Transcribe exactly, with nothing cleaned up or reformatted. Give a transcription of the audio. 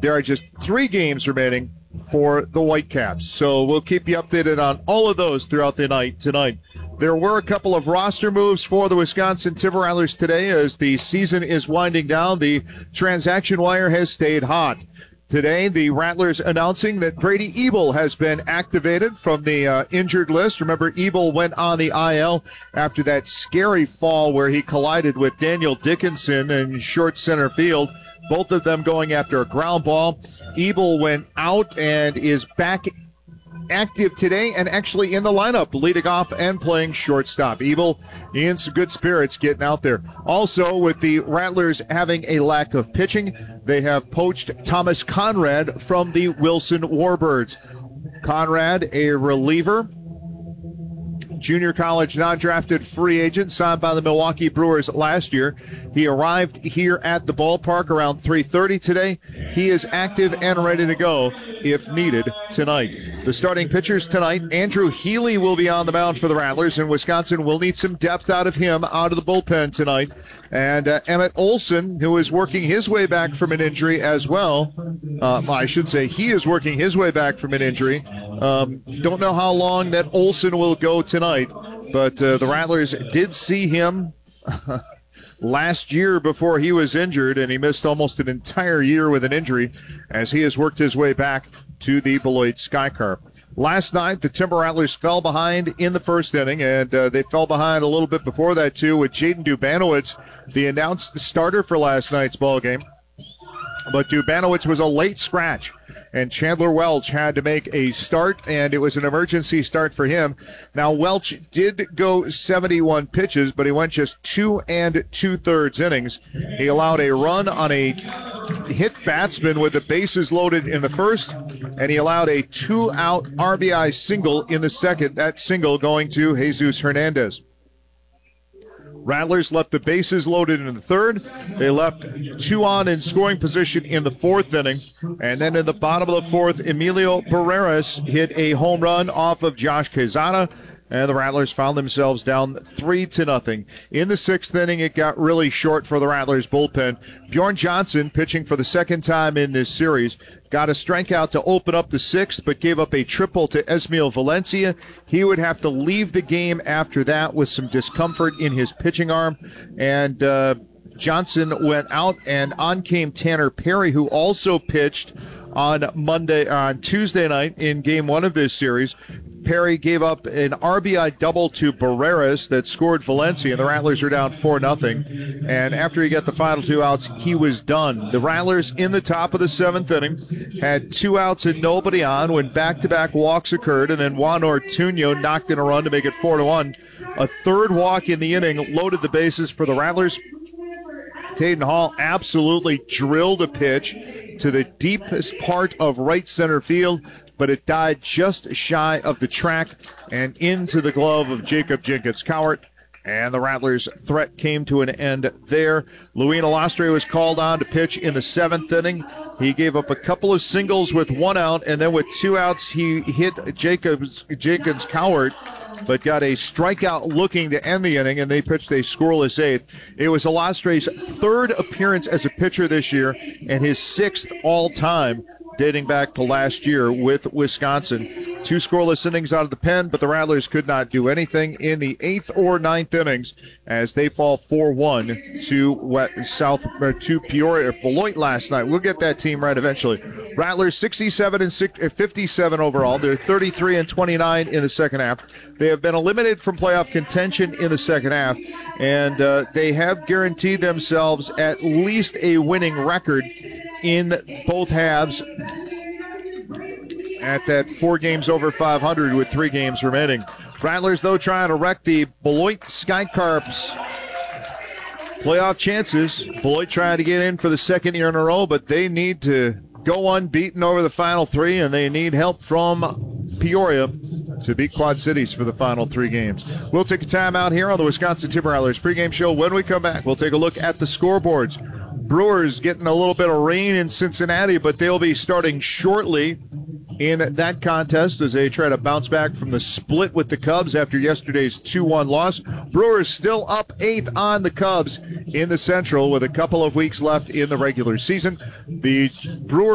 there are just three games remaining for the Whitecaps. So we'll keep you updated on all of those throughout the night tonight. There were a couple of roster moves for the Wisconsin Timber Rattlers today as the season is winding down. The transaction wire has stayed hot. Today, the Rattlers announcing that Brady Ebel has been activated from the uh, injured list. Remember, Ebel went on the I L after that scary fall where he collided with Daniel Dickinson in short center field, both of them going after a ground ball. Ebel went out and is back active today and actually in the lineup, leading off and playing shortstop. Ebel in some good spirits getting out there. Also, with the Rattlers having a lack of pitching, they have poached Thomas Conrad from the Wilson Warbirds. Conrad, a reliever, junior college non-drafted free agent signed by the Milwaukee Brewers last year. He arrived here at the ballpark around three thirty today. He is active and ready to go if needed tonight. The starting pitchers tonight, Andrew Healy will be on the mound for the Rattlers, and Wisconsin will need some depth out of him out of the bullpen tonight. And uh, Emmett Olson, who is working his way back from an injury as well. Uh, I should say he is working his way back from an injury. Um, don't know how long that Olson will go tonight, but uh, the Rattlers did see him last year before he was injured, and he missed almost an entire year with an injury as he has worked his way back to the Beloit Skycarp. Last night, the Timber Rattlers fell behind in the first inning, and uh, they fell behind a little bit before that, too, with Jaden Dubanowitz, the announced starter for last night's ballgame. But Dubanowitz was a late scratch, and Chandler Welch had to make a start, and it was an emergency start for him. Now, Welch did go seventy-one pitches, but he went just two and two-thirds innings. He allowed a run on a hit batsman with the bases loaded in the first, and he allowed a two-out R B I single in the second, that single going to Jesus Hernandez. Rattlers left the bases loaded in the third. They left two on in scoring position in the fourth inning. And then in the bottom of the fourth, Emilio Barreras hit a home run off of Josh Quezada. And the Rattlers found themselves down three to nothing. In the sixth inning, it got really short for the Rattlers bullpen. Bjorn Johnson, pitching for the second time in this series, got a strikeout to open up the sixth, but gave up a triple to Esmail Valencia. He would have to leave the game after that with some discomfort in his pitching arm. And uh, Johnson went out, and on came Tanner Perry, who also pitched on Monday, on Tuesday night in game one of this series. Perry gave up an R B I double to Barreras that scored Valencia, and the Rattlers are down four nothing. And after he got the final two outs, he was done. The Rattlers in the top of the seventh inning had two outs and nobody on when back-to-back walks occurred, and then Juan Ortuño knocked in a run to make it four to one. A third walk in the inning loaded the bases for the Rattlers. Taden Hall absolutely drilled a pitch to the deepest part of right center field, but it died just shy of the track and into the glove of Jacob Jenkins-Cowart. And the Rattlers' threat came to an end there. Luis Alastre was called on to pitch in the seventh inning. He gave up a couple of singles with one out, and then with two outs, he hit Jacobs, Jenkins-Cowart, but got a strikeout looking to end the inning, and they pitched a scoreless eighth. It was Alastre's third appearance as a pitcher this year and his sixth all-time, dating back to last year with Wisconsin. Two scoreless innings out of the pen, but the Rattlers could not do anything in the eighth or ninth innings as they fall four one to West, South uh, to Peoria, Beloit last night. We'll get that team right eventually. Rattlers sixty-seven and fifty-seven overall. They're thirty-three and twenty-nine in the second half. They have been eliminated from playoff contention in the second half, and uh, they have guaranteed themselves at least a winning record in both halves at that four games over five hundred with three games remaining. Rattlers, though, trying to wreck the Beloit Skycarps' playoff chances. Beloit trying to get in for the second year in a row, but they need to go unbeaten over the final three, and they need help from Peoria to beat Quad Cities for the final three games. We'll take a time out here on the Wisconsin Timber Rattlers pregame show. When we come back, we'll take a look at the scoreboards. Brewers getting a little bit of rain in Cincinnati, but they'll be starting shortly in that contest as they try to bounce back from the split with the Cubs after yesterday's two one loss. Brewers still up eighth on the Cubs in the Central with a couple of weeks left in the regular season. The Brewers